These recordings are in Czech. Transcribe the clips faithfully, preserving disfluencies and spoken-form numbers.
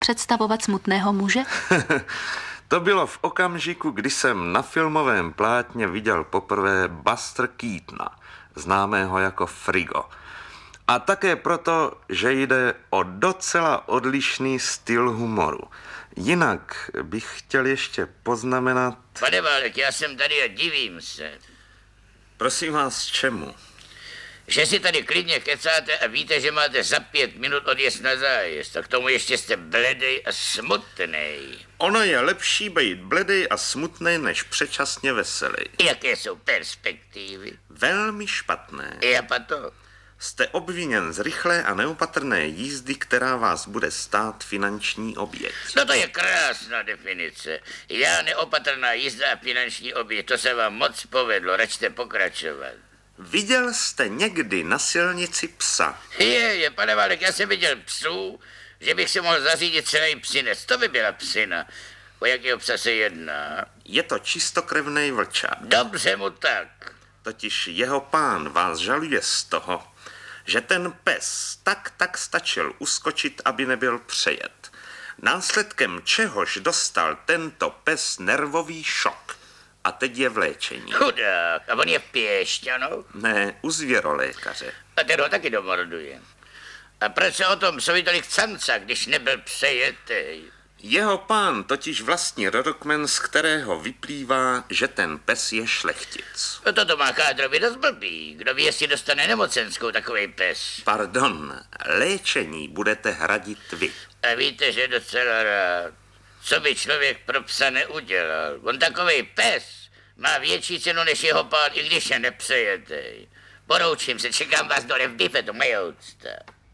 představovat smutného muže? To bylo v okamžiku, kdy jsem na filmovém plátně viděl poprvé Buster Keatona, známého jako Frigo. A také proto, že jde o docela odlišný styl humoru. Jinak bych chtěl ještě poznamenat... Pane Válek, já jsem tady a divím se. Prosím vás, čemu? Že si tady klidně kecáte a víte, že máte za pět minut odjezd na zájezd. A k tomu ještě jste bledej a smutnej. Ono je lepší být bledej a smutnej, než předčasně veselý. Jaké jsou perspektivy? Velmi špatné. Já pa to. Jste obviněn z rychlé a neopatrné jízdy, která vás bude stát finanční oběť. No to je krásná definice. Já neopatrná jízda a finanční oběť, to se vám moc povedlo, račte pokračovat. Viděl jste někdy na silnici psa? Je, je, pane Válek, já jsem viděl psů, že bych si mohl zařídit celý psinec. To by byla psina. O jakého psa se jedná? Je to čistokrevnej vlčák. Dobře mu tak. Totiž jeho pán vás žaluje z toho, že ten pes tak tak stačil uskočit, aby nebyl přejet. Následkem čehož dostal tento pes nervový šok. A teď je v léčení. Chudák, a on je v Piešťanoch? Ne, u zvěrolékaře. A ten ho taky domorduje. A proč se o tom psovi tolik canca, když nebyl přejetej? Jeho pán totiž vlastní rodokmen, z kterého vyplývá, že ten pes je šlechtic. No toto má Kádrovi dost blbý. Kdo ví, jestli dostane nemocenskou takovej pes. Pardon, léčení budete hradit vy. A víte, že docela rád. Co by člověk pro psa neudělal? On takovej pes má větší cenu než jeho pán, i když je nepřejetej. Poroučím se, čekám vás dole v bifetu, moje úcta.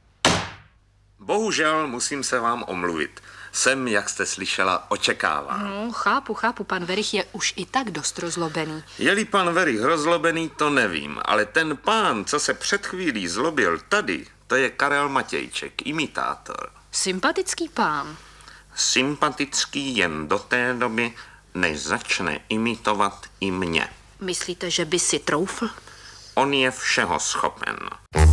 Bohužel musím se vám omluvit. Jsem, jak jste slyšela, očekávám. No, chápu, chápu, pan Verich je už i tak dost rozlobený. Je-li pan Verich rozlobený, to nevím, ale ten pán, co se před chvílí zlobil tady, to je Karel Matějček, imitátor. Sympatický pán. Sympatický jen do té doby, než začne imitovat i mě. Myslíte, že by si troufl? On je všeho schopen.